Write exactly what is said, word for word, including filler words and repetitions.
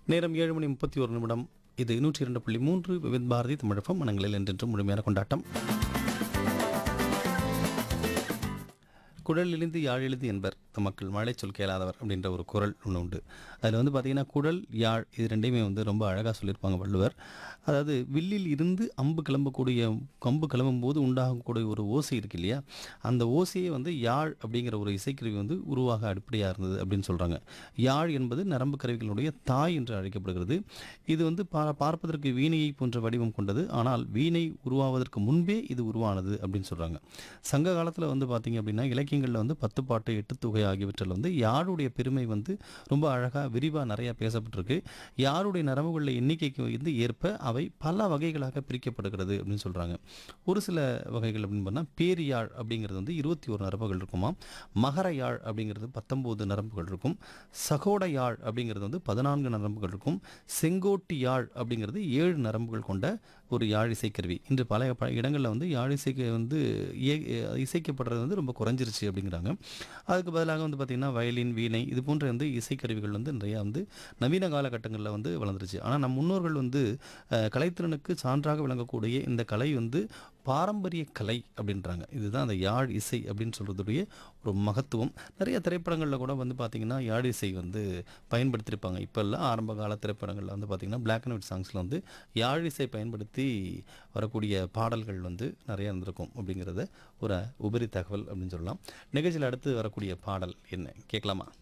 நேரம் ஏழு மணி முப்பத்தி ஒரு நிமிடம். இது நூற்றி இரண்டு புள்ளி மூன்று விவித் பாரதி தமிழகம். மனங்களில் என்றென்றும் முழுமையான கொண்டாட்டம். குழல் இழிந்து யாழ் எழுது என்பர் மக்கள் மழை சொல் கேளாதவர் அப்படின்ற ஒரு குறள் ஒன்று உண்டு. அதில் வந்து பார்த்திங்கன்னா குழல் யாழ் இது ரெண்டையுமே வந்து ரொம்ப அழகாக சொல்லியிருப்பாங்க வள்ளுவர். அதாவது வில்லில் இருந்து அம்பு கிளம்பக்கூடிய கம்பு கிளம்பும் போது உண்டாகக்கூடிய ஒரு ஓசை இருக்கு இல்லையா, அந்த ஓசையை வந்து யாழ் அப்படிங்கிற ஒரு இசைக்கருவி வந்து உருவாக அடிப்படையாக இருந்தது அப்படின்னு சொல்கிறாங்க. யாழ் என்பது நரம்பு கருவிகளுடைய தாய் என்று அழைக்கப்படுகிறது. இது வந்து பா பார்ப்பதற்கு வீணையை போன்ற வடிவம் கொண்டது. ஆனால் வீணை உருவாவதற்கு முன்பே இது உருவானது அப்படின்னு சொல்கிறாங்க. சங்க காலத்தில் வந்து பார்த்திங்க அப்படின்னா இலக்கியங்களில் வந்து பத்து பாட்டு எட்டு தொகை ஆகியவற்றில் வந்து யாருடைய பெருமை வந்து ரொம்ப அழகாக விரிவாக நிறையா பேசப்பட்டிருக்கு. யாருடைய நரம்புகளில் எண்ணிக்கைக்கு வந்து ஏற்ப அவை பல வகைகளாக பிரிக்கப்படுகிறது அப்படின்னு சொல்கிறாங்க. ஒரு சில வகைகள் அப்படின்னு பண்ணால் பேரியாழ் அப்படிங்கிறது வந்து இருபத்தி ஒரு நரம்புகள் இருக்குமா, மகர யாழ் அப்படிங்கிறது பத்தொம்போது நரம்புகள் இருக்கும், சகோட யாழ் அப்படிங்கிறது வந்து பதினான்கு நரம்புகள் இருக்கும், செங்கோட்டி யாழ் அப்படிங்கிறது ஏழு நரம்புகள் கொண்ட ஒரு யாழ் இசைக்கருவி. இன்று பல பல இடங்களில் வந்து யாழ் இசைக்கு வந்து இசைக்கப்படுறது வந்து ரொம்ப குறைஞ்சிருச்சு அப்படிங்கிறாங்க. அதுக்கு பதிலாக வந்து பார்த்திங்கன்னா வயலின், வீணை இது போன்ற வந்து இசைக்கருவிகள் வந்து நிறையா வந்து நவீன காலகட்டங்களில் வந்து வளர்ந்துருச்சு. ஆனால் நம் முன்னோர்கள் வந்து கலைத்திறனுக்கு சான்றாக விளங்கக்கூடிய இந்த கலை வந்து பாரம்பரிய கலை அப்படின்றாங்க. இதுதான் அந்த யாழ் இசை அப்படின்னு சொல்கிறதுடைய ஒரு மகத்துவம். நிறைய திரைப்படங்களில் கூட வந்து பார்த்திங்கன்னா யாழ் இசை வந்து பயன்படுத்தியிருப்பாங்க. இப்போ எல்லாம் ஆரம்ப கால திரைப்படங்களில் வந்து பார்த்திங்கன்னா பிளாக் அண்ட் ஒயிட் சாங்ஸில் வந்து யாழ் இசை பயன்படுத்தி வரக்கூடிய பாடல்கள் வந்து நிறையா இருந்திருக்கும் அப்படிங்கிறத ஒரு உபரி தகவல் அப்படின்னு சொல்லலாம். நிகழ்ச்சியில் அடுத்து வரக்கூடிய பாடல் என்ன கேட்கலாமா?